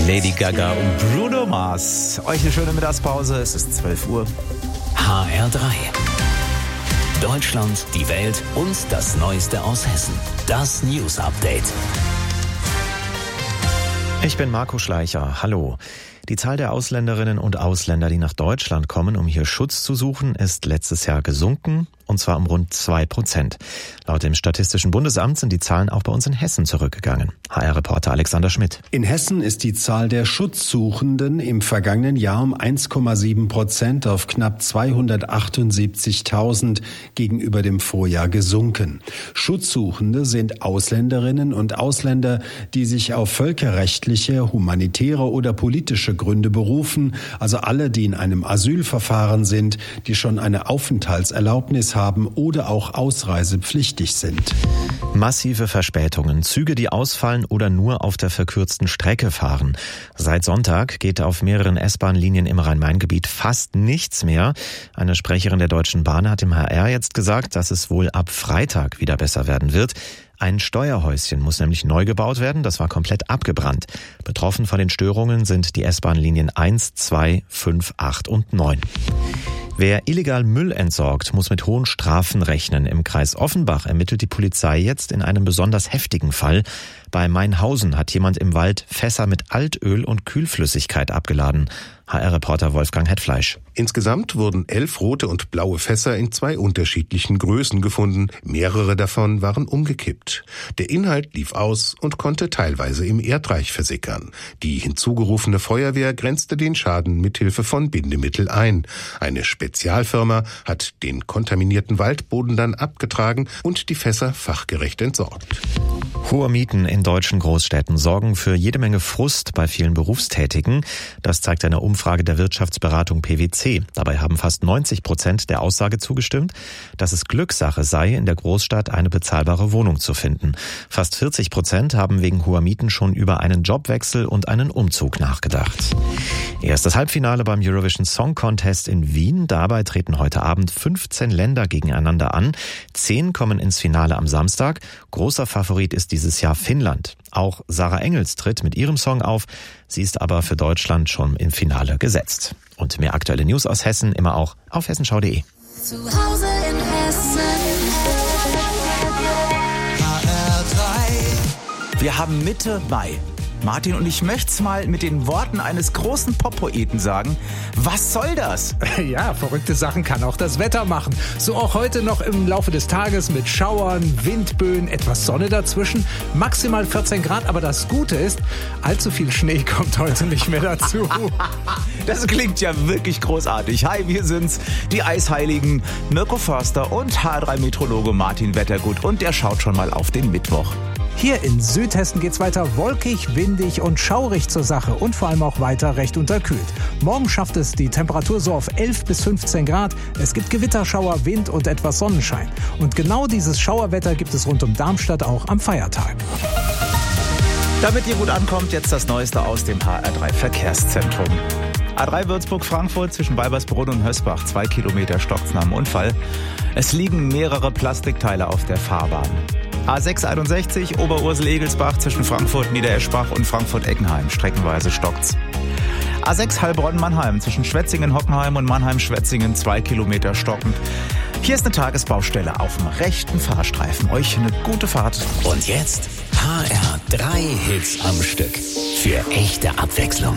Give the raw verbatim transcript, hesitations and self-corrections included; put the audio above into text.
Lady Gaga und Bruno Mars. Euch eine schöne Mittagspause, es ist zwölf Uhr. H R drei. Deutschland, die Welt und das Neueste aus Hessen. Das News Update. Ich bin Marco Schleicher. Hallo. Die Zahl der Ausländerinnen und Ausländer, die nach Deutschland kommen, um hier Schutz zu suchen, ist letztes Jahr gesunken, und zwar um rund zwei Prozent. Laut dem Statistischen Bundesamt sind die Zahlen auch bei uns in Hessen zurückgegangen. H R-Reporter Alexander Schmidt. In Hessen ist die Zahl der Schutzsuchenden im vergangenen Jahr um eins Komma sieben Prozent auf knapp zweihundertachtundsiebzigtausend gegenüber dem Vorjahr gesunken. Schutzsuchende sind Ausländerinnen und Ausländer, die sich auf völkerrechtliche, humanitäre oder politische Gründe berufen, also alle, die in einem Asylverfahren sind, die schon eine Aufenthaltserlaubnis haben oder auch ausreisepflichtig sind. Massive Verspätungen, Züge, die ausfallen oder nur auf der verkürzten Strecke fahren. Seit Sonntag geht auf mehreren S-Bahn-Linien im Rhein-Main-Gebiet fast nichts mehr. Eine Sprecherin der Deutschen Bahn hat im H R jetzt gesagt, dass es wohl ab Freitag wieder besser werden wird. Ein Steuerhäuschen muss nämlich neu gebaut werden, das war komplett abgebrannt. Betroffen von den Störungen sind die S-Bahn-Linien eins, zwei, fünf, acht und neun. Wer illegal Müll entsorgt, muss mit hohen Strafen rechnen. Im Kreis Offenbach ermittelt die Polizei jetzt in einem besonders heftigen Fall. Bei Mainhausen hat jemand im Wald Fässer mit Altöl und Kühlflüssigkeit abgeladen. H R-Reporter Wolfgang Hetfleisch. Insgesamt wurden elf rote und blaue Fässer in zwei unterschiedlichen Größen gefunden. Mehrere davon waren umgekippt. Der Inhalt lief aus und konnte teilweise im Erdreich versickern. Die hinzugerufene Feuerwehr grenzte den Schaden mithilfe von Bindemittel ein. Eine Spezialfirma hat den kontaminierten Waldboden dann abgetragen und die Fässer fachgerecht entsorgt. Hohe Mieten in deutschen Großstädten sorgen für jede Menge Frust bei vielen Berufstätigen. Das zeigt eine Umfrage der Wirtschaftsberatung P W C. Dabei haben fast neunzig Prozent der Aussage zugestimmt, dass es Glückssache sei, in der Großstadt eine bezahlbare Wohnung zu finden. Fast vierzig Prozent haben wegen hoher Mieten schon über einen Jobwechsel und einen Umzug nachgedacht. Erstes Halbfinale beim Eurovision Song Contest in Wien. Dabei treten heute Abend fünfzehn Länder gegeneinander an. Zehn kommen ins Finale am Samstag. Großer Favorit ist dieses Jahr Finnland. Auch Sarah Engels tritt mit ihrem Song auf. Sie ist aber für Deutschland schon im Finale gesetzt. Und mehr aktuelle News aus Hessen immer auch auf hessenschau punkt de. Zu Hause in Hessen. H R drei. Wir haben Mitte Mai. Martin, und ich möchte es mal mit den Worten eines großen Pop-Poeten sagen. Was soll das? Ja, verrückte Sachen kann auch das Wetter machen. So auch heute noch im Laufe des Tages mit Schauern, Windböen, etwas Sonne dazwischen. Maximal vierzehn Grad, aber das Gute ist, allzu viel Schnee kommt heute nicht mehr dazu. Das klingt ja wirklich großartig. Hi, wir sind's, die Eisheiligen Mirko Förster und H R drei Meteorologe Martin Wettergut. Und der schaut schon mal auf den Mittwoch. Hier in Südhessen geht's weiter wolkig, windig und schaurig zur Sache und vor allem auch weiter recht unterkühlt. Morgen schafft es die Temperatur so auf elf bis fünfzehn Grad. Es gibt Gewitterschauer, Wind und etwas Sonnenschein. Und genau dieses Schauerwetter gibt es rund um Darmstadt auch am Feiertag. Damit ihr gut ankommt, jetzt das Neueste aus dem H R drei Verkehrszentrum. A drei Würzburg-Frankfurt zwischen Weibersbrunn und Hösbach, zwei Kilometer stockt's nach dem Unfall. Es liegen mehrere Plastikteile auf der Fahrbahn. A sechs einundsechzig Oberursel-Egelsbach zwischen Frankfurt-Niedereschbach und Frankfurt-Eckenheim, streckenweise stockt's. A sechs Heilbronn-Mannheim zwischen Schwetzingen-Hockenheim und Mannheim-Schwetzingen, zwei Kilometer stockend. Hier ist eine Tagesbaustelle auf dem rechten Fahrstreifen. Euch eine gute Fahrt. Und jetzt H R drei Hits am Stück. Für echte Abwechslung.